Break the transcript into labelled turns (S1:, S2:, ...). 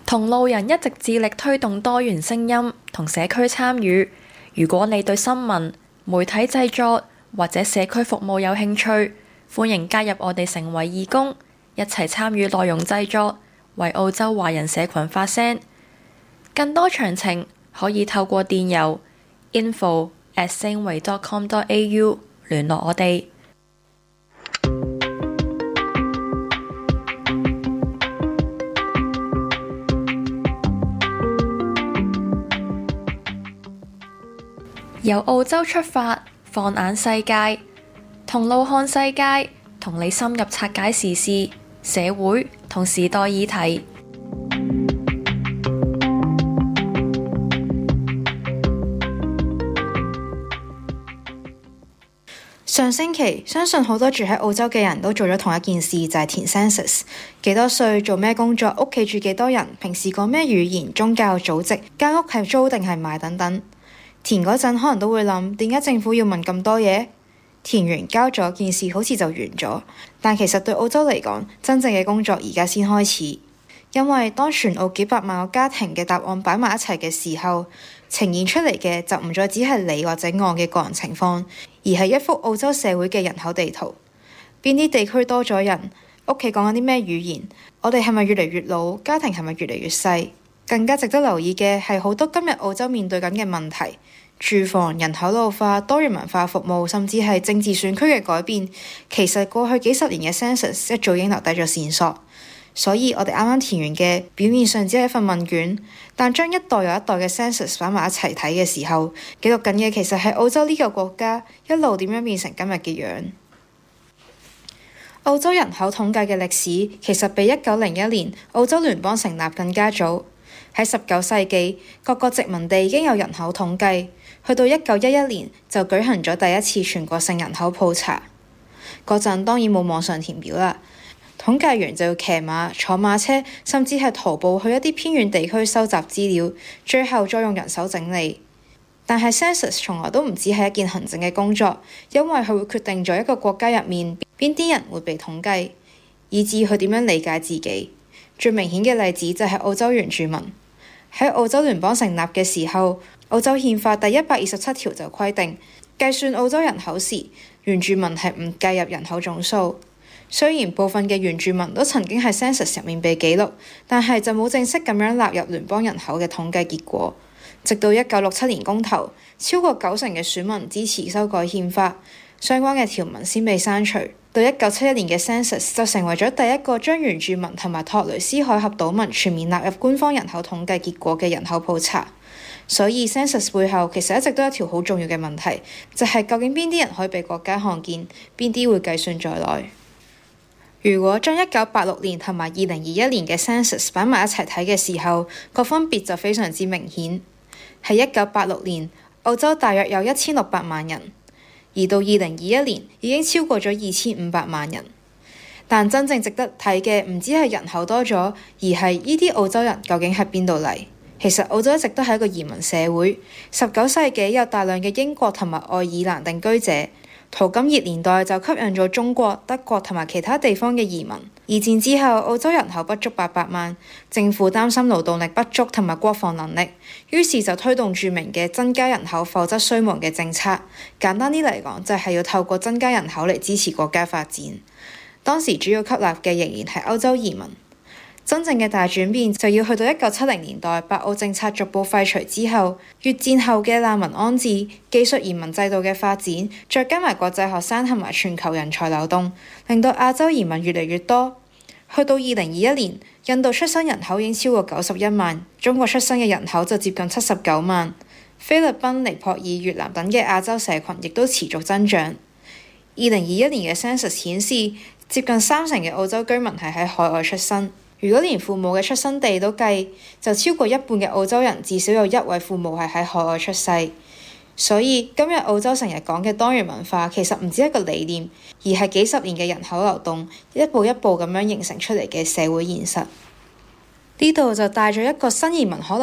S1: 同路人一直致力推動多元聲音同社區參與。如果你對新聞、媒體製作或者社區服務有興趣，歡迎加入我哋成為義工，一齊參與內容製作，為澳洲華人社群發聲。更多詳情可以透過電郵 info@singway.com.au 聯絡我哋。由澳洲出發，放眼世界，同路看世界，同你深入拆解時事、社會同時代議題。
S2: 上星期，相信好多住喺澳洲嘅人都做咗同一件事，就係填 census。幾多歲，做咩工作，屋企住幾多人，平時講咩語言，宗教組織，間屋係租定係賣等等。填嗰陣可能都會諗，點解政府要問咁多嘢？填完交咗，件事好似就完咗。但其實對澳洲嚟講，真正嘅工作而家先開始。因為當全澳幾百萬個家庭嘅答案擺埋一齊嘅時候，呈現出嚟嘅就唔再只係你或者我嘅個人情況，而係一幅澳洲社會嘅人口地圖。邊啲地區多咗人？屋企講緊啲咩語言？我哋係咪越嚟越老？家庭係咪越嚟越細？更加值得留意嘅係好多今日澳洲面對緊嘅問題。住房、人口老化、多元文化服務，甚至係政治選區嘅改變，其實過去幾十年嘅 census 一早已經留低咗線索。所以我哋啱啱填完嘅表面上只係一份問卷，但將一代又一代嘅 census 擺埋一齊睇嘅時候，記錄緊嘅其實係澳洲呢個國家一路點樣變成今日嘅樣。澳洲人口統計嘅歷史其實比1901年澳洲聯邦成立更加早。喺19世紀，各個殖民地已經有人口統計，去到1911年就舉行咗第一次全國性人口普查。嗰陣當然冇網上填表啦，統計員就要騎馬、坐馬車，甚至係徒步去一啲偏遠地區收集資料，最後再用人手整理。但係 census 從來都唔只係一件行政嘅工作，因為佢會決定咗一個國家入面邊啲人會被統計，以至佢點樣理解自己。最明顯嘅例子就係澳洲原住民。喺澳洲聯邦成立嘅時候，澳洲憲法第127條就規定，計算澳洲人口時，原住民係唔計入人口總數。雖然部分嘅原住民都曾經喺 census 入面被記錄，但係就冇正式咁樣納入聯邦人口嘅統計結果。直到1967年公投，超過90%嘅選民支持修改憲法，相關嘅條文先被刪除。到1971年嘅 census 就成為咗第一個將原住民同埋托雷斯海峽島民全面納入官方人口統計結果嘅人口普查。所以 census 背後其實一直都有一條好重要嘅問題，就係究竟邊啲人可以被國家看見，邊啲會計算在內。如果將1986年同埋2021年嘅 census 擺埋一齊睇嘅時候，個分別就非常之明顯。喺1986年，澳洲大約有1600萬人。而到2021年已經超過咗2500萬人，但真正值得睇嘅唔止係人口多咗，而係呢啲澳洲人究竟喺邊度嚟？其實澳洲一直都係一個移民社會，19世紀有大量嘅英國同埋愛爾蘭定居者，淘金熱年代就吸引咗中國、德國同埋其他地方嘅移民。二戰之後，澳洲人口不足800萬，政府擔心勞動力不足同埋國防能力，於是就推動著名嘅增加人口否則衰亡嘅政策。簡單啲嚟講，就係要透過增加人口嚟支持國家發展。當時主要吸納嘅仍然係歐洲移民。真正嘅大轉變就要去到1970年代，白澳政策逐步廢除之後，越戰後嘅難民安置、技術移民制度嘅發展，再加埋國際學生同埋全球人才流動，令到亞洲移民越嚟越多。去到2021年，印度出生人口已經超過91萬，中國出生嘅人口就接近79萬，菲律賓、尼泊爾、越南等嘅亞洲社群亦都持續增長。2021年嘅 census 顯示，接近30%嘅澳洲居民係喺海外出生。如果連父母嘅出生地都計，就超過一半嘅澳洲人至少有一位父母係喺海外出世。所以今日澳洲成日講嘅多元文化，其實唔止一個理念，而係幾十年嘅人口流動，一步一步咁樣形成出嚟嘅社會現實。呢度就帶咗一個新移民可能